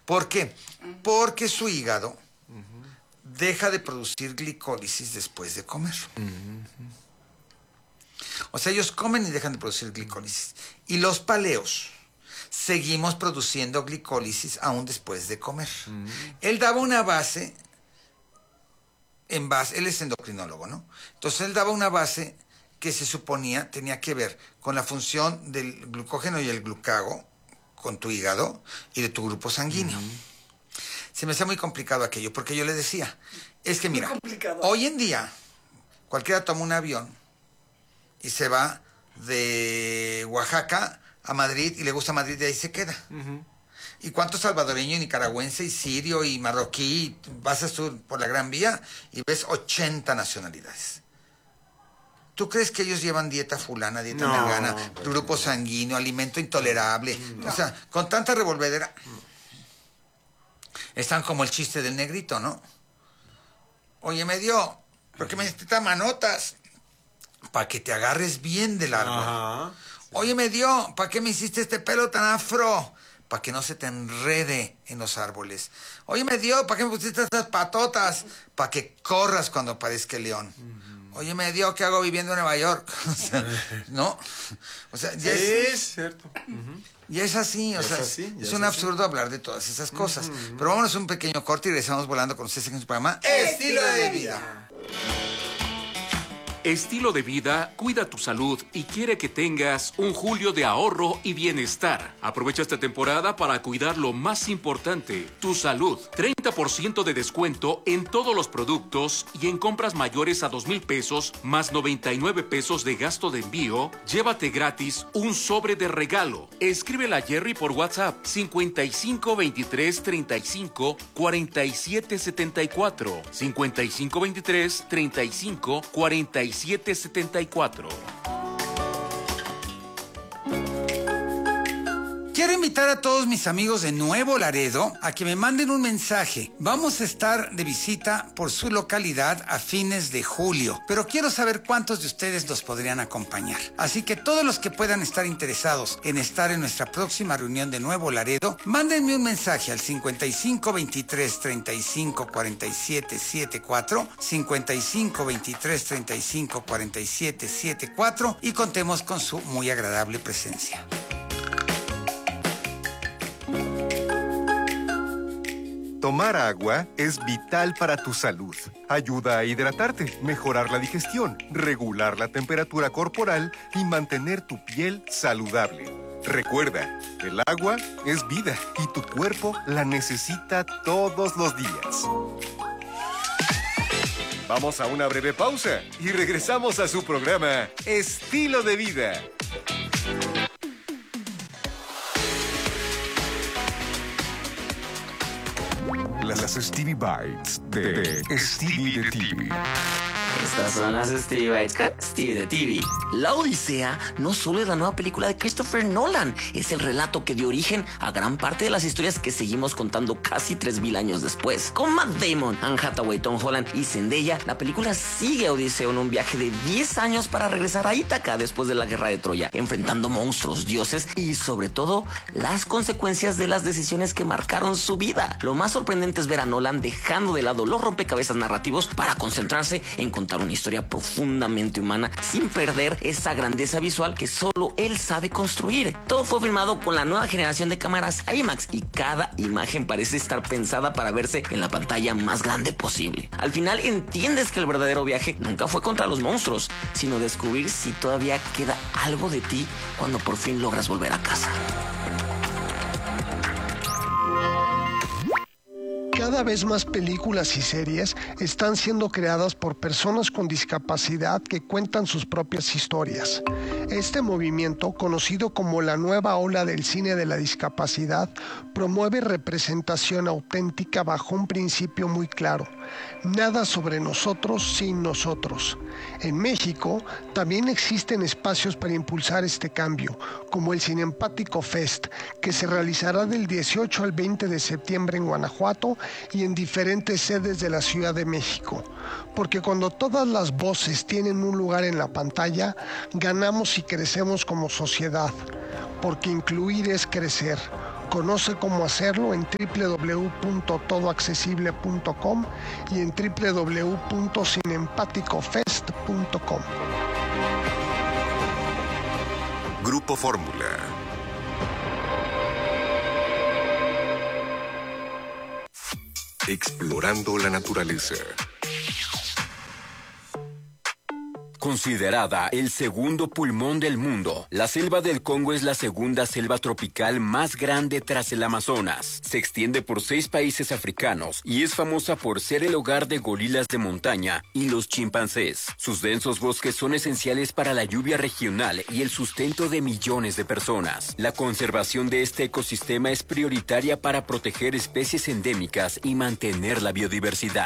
¿Por qué? Porque su hígado deja de producir glicólisis después de comer. O sea, ellos comen y dejan de producir glicólisis. Y los paleos seguimos produciendo glicólisis aún después de comer. Él daba una base, él es endocrinólogo, ¿no? Entonces él daba una base que se suponía tenía que ver con la función del glucógeno y el glucago con tu hígado y de tu grupo sanguíneo. Se me hacía muy complicado aquello, porque yo le decía, es que mira, hoy en día cualquiera toma un avión y se va de Oaxaca a Madrid y le gusta Madrid y ahí se queda. ¿Y cuántos salvadoreños, y nicaragüense, y sirio, y marroquí, vas por la Gran Vía y ves 80 nacionalidades? ¿Tú crees que ellos llevan dieta fulana, dieta mengana, grupo sanguíneo, alimento intolerable? O sea, con tanta revolvedera. Están como el chiste del negrito, ¿no? Oye, ¿por qué me diste manotas? Para que te agarres bien del árbol. Oye, ¿para qué me hiciste este pelo tan afro? Para que no se te enrede en los árboles. Oye, ¿para qué me pusiste estas patotas? Para que corras cuando aparezca el león. Oye, ¿qué hago viviendo en Nueva York? O sea, ¿no? O sea, ya es cierto. Ya es así, es un absurdo hablar de todas esas cosas. Pero vámonos a un pequeño corte y regresamos volando con ustedes en su programa Estilo de Vida. Estilo de Vida cuida tu salud y quiere que tengas un julio de ahorro y bienestar. Aprovecha esta temporada para cuidar lo más importante, tu salud. 30% de descuento en todos los productos y en compras mayores a 2,000 pesos más 99 pesos de gasto de envío, llévate gratis un sobre de regalo. Escríbele a Jerry por WhatsApp 55 23 35 47 74 55 23 35 47 74. Quiero invitar a todos mis amigos de Nuevo Laredo a que me manden un mensaje. Vamos a estar de visita por su localidad a fines de julio, pero quiero saber cuántos de ustedes nos podrían acompañar. Así que todos los que puedan estar interesados en estar en nuestra próxima reunión de Nuevo Laredo, mándenme un mensaje al 55 23 35 47 74, 55 23 35 47 74 y contemos con su muy agradable presencia. Tomar agua es vital para tu salud. Ayuda a hidratarte, mejorar la digestión, regular la temperatura corporal y mantener tu piel saludable. Recuerda, el agua es vida y tu cuerpo la necesita todos los días. Vamos a una breve pausa y regresamos a su programa Estilo de Vida. Las Stevie Bites de Stevie de TV. Estas son las Stevie Bites con Stevie de TV. La Odisea no solo es la nueva película de Christopher Nolan, es el relato que dio origen a gran parte de las historias que seguimos contando casi 3,000 años después. Con Matt Damon, Anne Hathaway, Tom Holland y Zendaya, la película sigue a Odiseo en un viaje de 10 años para regresar a Ítaca después de la guerra de Troya, enfrentando monstruos, dioses y sobre todo las consecuencias de las decisiones que marcaron su vida. Lo más sorprendente es ver a Nolan dejando de lado los rompecabezas narrativos para concentrarse en contar una historia profundamente humana sin perder esa grandeza visual que solo él sabe construir. Todo fue filmado con la nueva generación de cámaras IMAX y cada imagen parece estar pensada para verse en la pantalla más grande posible. Al final entiendes que el verdadero viaje nunca fue contra los monstruos, sino descubrir si todavía queda algo de ti cuando por fin logras volver a casa. Cada vez más películas y series están siendo creadas por personas con discapacidad que cuentan sus propias historias. Este movimiento, conocido como la nueva ola del cine de la discapacidad, promueve representación auténtica bajo un principio muy claro: nada sobre nosotros sin nosotros. En México también existen espacios para impulsar este cambio, como el Cinempático Fest, que se realizará del 18 al 20 de septiembre en Guanajuato y en diferentes sedes de la Ciudad de México. Porque cuando todas las voces tienen un lugar en la pantalla, ganamos y crecemos como sociedad. Porque incluir es crecer. Conoce cómo hacerlo en www.todoaccesible.com y en www.sinempaticofest.com. Grupo Fórmula. Explorando la naturaleza. Considerada el segundo pulmón del mundo, la selva del Congo es la segunda selva tropical más grande tras el Amazonas. Se extiende por 6 países africanos y es famosa por ser el hogar de gorilas de montaña y los chimpancés. Sus densos bosques son esenciales para la lluvia regional y el sustento de millones de personas. La conservación de este ecosistema es prioritaria para proteger especies endémicas y mantener la biodiversidad.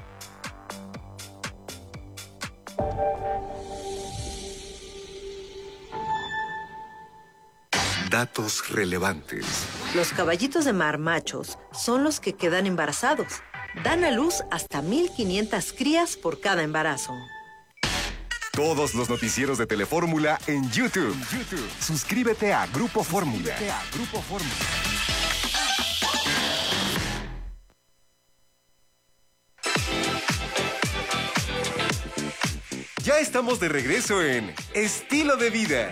Datos relevantes. Los caballitos de mar machos son los que quedan embarazados. Dan a luz hasta 1,500 crías por cada embarazo. Todos los noticieros de Telefórmula en YouTube. Suscríbete a Grupo Fórmula. Ya estamos de regreso en Estilo de Vida.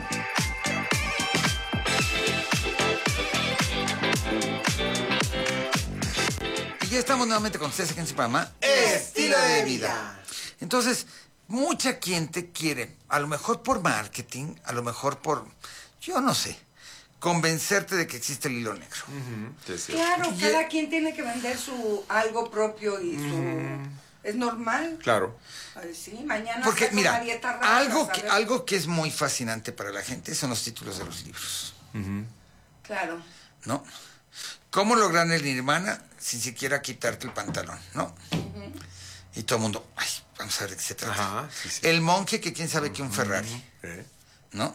Y ya estamos nuevamente con ustedes aquí en su programa Estilo de Vida. Entonces, mucha gente quiere, a lo mejor por marketing, a lo mejor por, yo no sé, convencerte de que existe el hilo negro. Claro, cada quien tiene que vender su algo propio y su... Es normal. Claro. Ay, sí, mañana Porque, saco mira, una dieta rara, algo que es muy fascinante para la gente son los títulos de los libros. Claro. ¿No? ¿Cómo lograr el nirvana sin siquiera quitarte el pantalón? ¿No? Y todo el mundo, ay, vamos a ver de qué se trata. Ajá, sí, sí. El monje que quién sabe que un Ferrari. ¿No?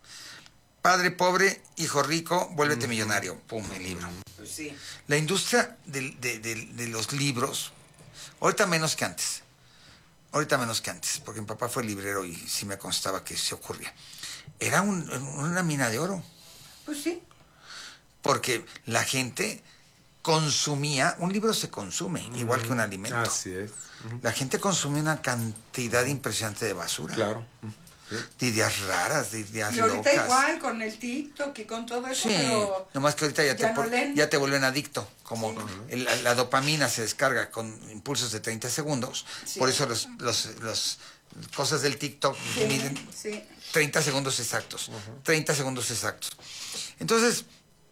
Padre pobre, hijo rico, vuélvete millonario. Pum, el libro. Pues sí. La industria de los libros, ahorita menos que antes. Ahorita menos que antes, porque mi papá fue librero y sí me constaba que se ocurría. Era una mina de oro. Pues sí. Porque la gente consumía, un libro se consume, igual que un alimento. Así es. La gente consume una cantidad impresionante de basura. Claro. De ideas raras, de ideas Y ahorita locas. igual con el TikTok y con todo eso, Sí, pero... nomás que ahorita leen. ya te vuelven adicto. Como la dopamina se descarga con impulsos de 30 segundos. Sí. Por eso los cosas del TikTok miden 30 segundos exactos. 30 segundos exactos. Entonces,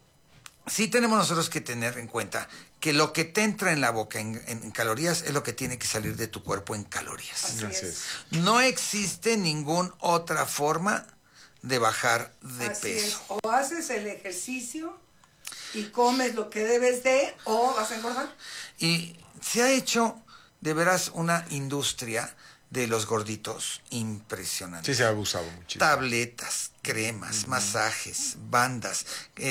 sí tenemos nosotros que tener en cuenta que lo que te entra en la boca en calorías es lo que tiene que salir de tu cuerpo en calorías. Así es. No existe ninguna otra forma de bajar de Así peso. es. O haces el ejercicio y comes lo que debes de, o vas a engordar. Y se ha hecho de veras una industria de los gorditos impresionante. Sí, se ha abusado muchísimo. Tabletas, cremas, masajes, bandas,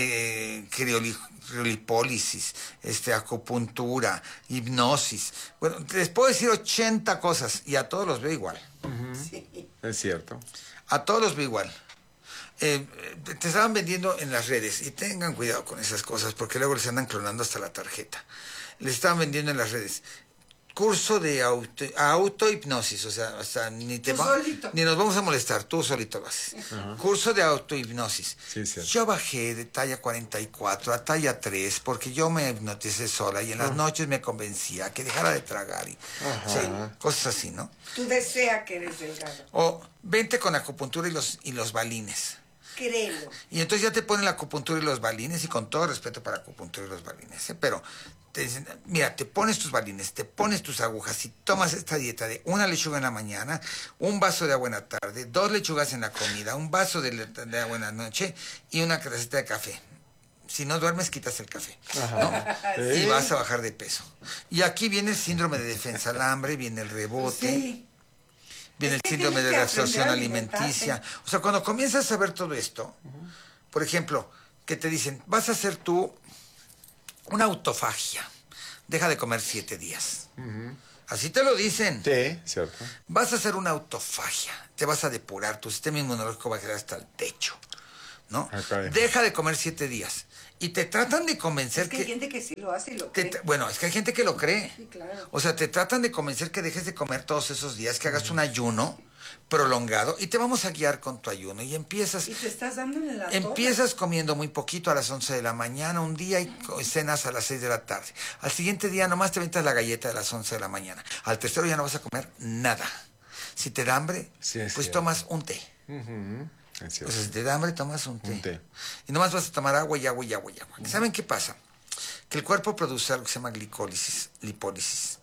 criolipólisis, acupuntura, hipnosis. Bueno, les puedo decir 80 cosas y a todos los veo igual. Sí. Es cierto. A todos los veo igual. Te estaban vendiendo en las redes y tengan cuidado con esas cosas porque luego les andan clonando hasta la tarjeta. Les estaban vendiendo en las redes curso de autohipnosis, o sea, ni nos vamos a molestar, tú solito lo haces. Curso de autohipnosis. Sí, cierto. Yo bajé de talla 44 a talla 3 porque yo me hipnoticé sola y en las noches me convencía que dejara de tragar y cosas así, ¿no? Tú desea que eres delgado. O vente con acupuntura y los balines. Créelo. Y entonces ya te ponen la acupuntura y los balines, y con todo respeto para acupuntura y los balines, pero te dicen, mira, te pones tus balines, te pones tus agujas y tomas esta dieta de una lechuga en la mañana, un vaso de agua en la tarde, 2 lechugas en la comida, un vaso de agua en la noche y una tacita de café. Si no duermes, quitas el café, ¿no? Y vas a bajar de peso. Y aquí viene el síndrome de defensa al hambre, viene el rebote. Sí. Viene el que síndrome tienes de que absorción aprender a alimenticia. alimentarte. O sea, cuando comienzas a ver todo esto, por ejemplo, que te dicen, vas a hacer tú una autofagia. Deja de comer 7 días. Así te lo dicen. Sí, cierto. Vas a hacer una autofagia. Te vas a depurar. Tu sistema inmunológico va a quedar hasta el techo. ¿No? Acá. Deja de comer 7 días. Y te tratan de convencer Es que hay gente que sí lo hace y lo cree. Bueno, es que hay gente que lo cree. Sí, claro. O sea, te tratan de convencer que dejes de comer todos esos días, que hagas un ayuno prolongado y te vamos a guiar con tu ayuno. Y empiezas... Y te estás dándole la Empiezas comiendo muy poquito a las 11 de la mañana un día y cenas a las 6 de la tarde. Al siguiente día nomás te aventas la galleta de las 11 de la mañana. Al tercero ya no vas a comer nada. Si te da hambre, Sí, es pues cierto. tomas un té. Es O cierto. sea, si te da hambre, tomas un té. Un té. Y nomás vas a tomar agua y agua y agua y agua. ¿Saben qué pasa? Que el cuerpo produce algo que se llama glicólisis, lipólisis.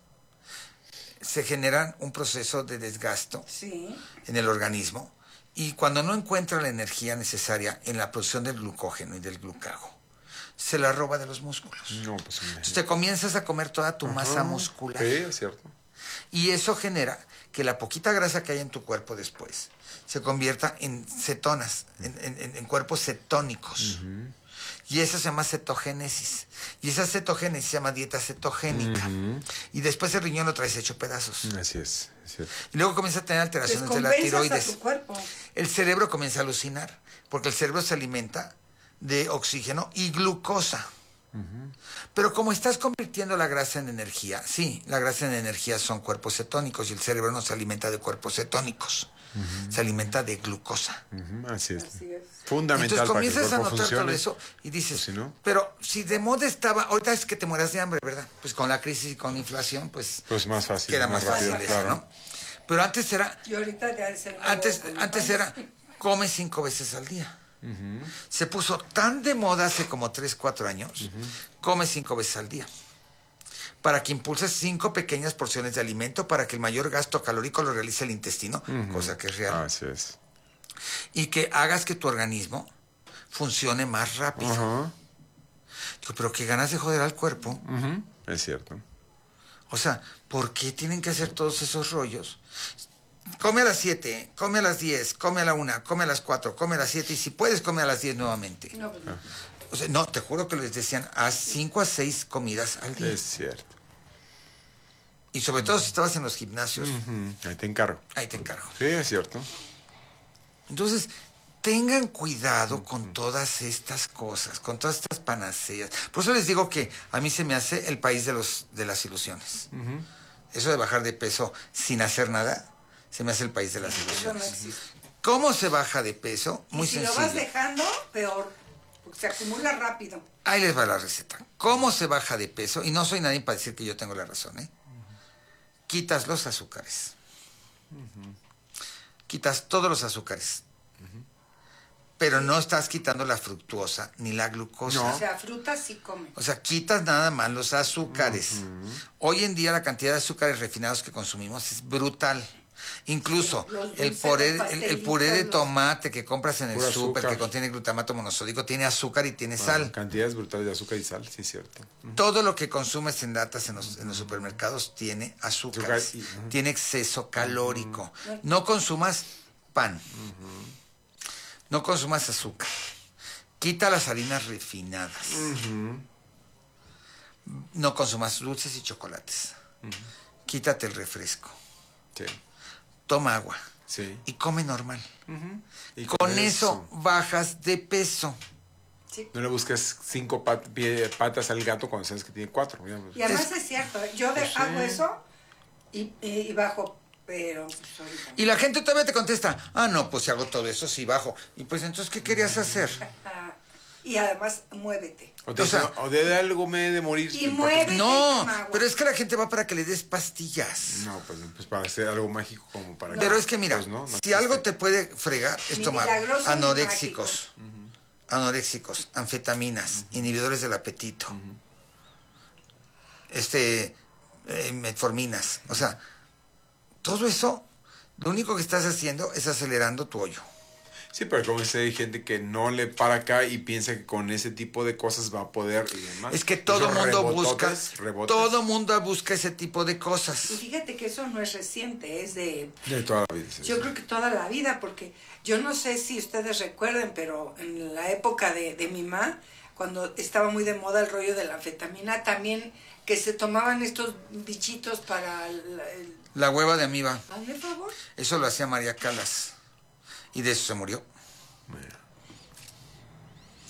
Se genera un proceso de desgasto Sí. en el organismo y cuando no encuentra la energía necesaria en la producción del glucógeno y del glucago, se la roba de los músculos. No, pues Entonces te comienzas a comer toda tu masa muscular. Sí, es cierto. Y eso genera que la poquita grasa que hay en tu cuerpo después se convierta en cetonas, en cuerpos cetónicos. Y eso se llama cetogénesis. Y esa cetogénesis se llama dieta cetogénica. Y después el riñón lo traes hecho pedazos. Así es cierto. Y luego comienza a tener alteraciones de la Descompensas a tiroides. tu cuerpo. El cerebro comienza a alucinar, porque el cerebro se alimenta de oxígeno y glucosa. Pero como estás convirtiendo la grasa en energía, sí, la grasa en energía son cuerpos cetónicos y el cerebro no se alimenta de cuerpos cetónicos, se alimenta de glucosa. Así es. Así es. Fundamental Entonces para que el comienzas a cuerpo notar todo funcione. eso y dices, Pues si no. pero si de moda estaba, ahorita es que te mueras de hambre, ¿verdad? Pues con la crisis y con la inflación, pues Más fácil. queda más fácil rápido, eso, claro. ¿no? Pero antes era, Y ahorita ya es el antes era, come 5 veces al día. Se puso tan de moda hace como 3, 4 años, come 5 veces al día. Para que impulses 5 pequeñas porciones de alimento para que el mayor gasto calórico lo realice el intestino, cosa que es real. Así es. Y que hagas que tu organismo funcione más rápido. Ajá. Digo, pero qué ganas de joder al cuerpo. Es cierto. O sea, ¿por qué tienen que hacer todos esos rollos? Come a las 7, come a las 10, come a la 1, come a las 4, come a las 7 y si puedes come a las 10 nuevamente. No, pues no. O sea, no, te juro que les decían, haz 5 a 6 comidas al día. Es cierto. Y sobre todo si estabas en los gimnasios, Ahí te encargo. ahí te encargo. Sí, es cierto. Entonces, tengan cuidado con todas estas cosas, con todas estas panaceas. Por eso les digo que a mí se me hace el país de las ilusiones. Eso de bajar de peso sin hacer nada, se me hace el país de las Eso no ilusiones. existe. ¿Cómo se baja de peso? Muy Y si sencillo. lo vas dejando, peor. Porque se acumula rápido. Ahí les va la receta. ¿Cómo se baja de peso? Y no soy nadie para decir que yo tengo la razón, ¿eh? Quitas los azúcares. Quitas todos los azúcares. Pero no estás quitando la fructuosa ni la glucosa. O sea, frutas sí come. O sea, quitas nada más los azúcares. Hoy en día la cantidad de azúcares refinados que consumimos es brutal. Incluso Los el dulces, puré, los el puré de pastelitos, tomate que compras en el Puro súper, que azúcar. contiene glutamato monosódico, tiene azúcar y tiene sal. Cantidades brutales de azúcar y sal, sí es cierto. Todo lo que consumes en latas en los supermercados tiene azúcar, Azúcar y- tiene exceso calórico. No consumas pan, no consumas azúcar, quita las harinas refinadas, no consumas dulces y chocolates, quítate el refresco, Sí. toma agua Sí. y come normal. Y Con eso bajas de peso. Sí. No le busques 5 patas al gato cuando sabes que tiene 4. Y además es cierto, yo hago eso y bajo, pero pues, ahorita. Y la gente todavía te contesta, no, pues si hago todo eso, sí bajo. Y pues entonces, ¿qué querías hacer? Y además, muévete. O sea, o de algo me he de morir. Y muévete. No, toma agua. pero es que la gente va para que le des pastillas. No, pues para hacer algo mágico como para... Pero es que mira, Pues no, no si existe. algo te puede fregar es Ni tomar milagroso ni anoréxicos, anoréxicos, anfetaminas, inhibidores del apetito, metforminas. O sea, todo eso, lo único que estás haciendo es acelerando tu hoyo. Sí, pero como dice, hay gente que no le para acá y piensa que con ese tipo de cosas va a poder y demás. Es que todo Esos mundo busca, rebotes todo mundo busca ese tipo de cosas. Y fíjate que eso no es reciente, es de... de toda la vida. sí, Yo sí. creo que toda la vida, porque yo no sé si ustedes recuerden, pero en la época de mi mamá, cuando estaba muy de moda el rollo de la anfetamina, también que se tomaban estos bichitos para La hueva de amiba, hazme favor. eso lo hacía María Calas. Y de eso se murió.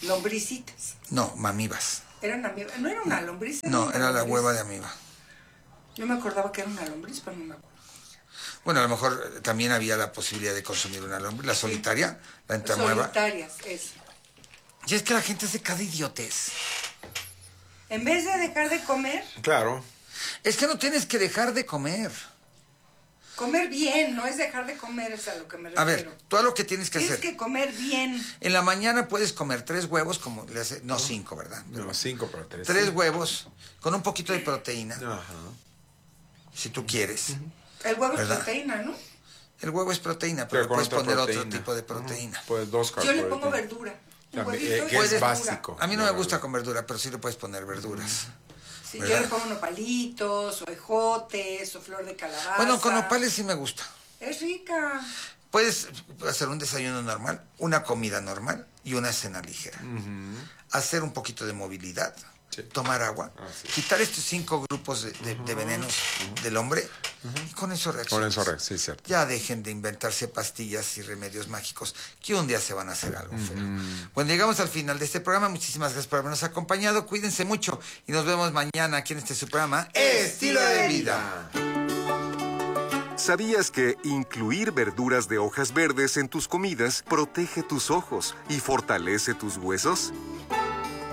lombricitas. No, mamibas. Eran amibas. No era una lombriz. No, una era la lombriz. hueva de amiba. Yo me acordaba que era una lombriz, pero no me acuerdo. Bueno, a lo mejor también había la posibilidad de consumir una lombriz. La solitaria, la entamueva. Solitarias, eso. Y es que la gente hace cada idiotez. En vez de dejar de comer, Claro. Es que no tienes que dejar de comer. comer bien, no es dejar de comer, es a lo que me refiero. A ver, tú a lo que tienes que Tienes hacer. que comer bien. En la mañana puedes comer 3 huevos, como le hace, no 5, ¿verdad? No, 5 para 3. 3 huevos con un poquito de proteína, Ajá. si tú quieres. El huevo es ¿Verdad? proteína, ¿no? El huevo es proteína, pero con puedes otra poner otro proteína. tipo de proteína. Pues 2 Yo le pongo carbohidratos. verdura. Un También, huevito y que es verdura. básico. A mí no me gusta con verdura, pero sí le puedes poner verduras. Sí, ¿verdad? yo le pongo nopalitos, o ejotes, o flor de calabaza. Bueno, con nopales sí me gusta. Es rica. Puedes hacer un desayuno normal, una comida normal y una cena ligera. Hacer un poquito de movilidad, Sí. tomar agua, sí. quitar estos 5 grupos de venenos del hombre y con eso reaccionas. Con eso, sí, cierto. Ya dejen de inventarse pastillas y remedios mágicos, que un día se van a hacer algo feo. Bueno, llegamos al final de este programa. Muchísimas gracias por habernos acompañado. Cuídense mucho y nos vemos mañana aquí en este su programa Estilo de Vida. ¿Sabías que incluir verduras de hojas verdes en tus comidas protege tus ojos y fortalece tus huesos?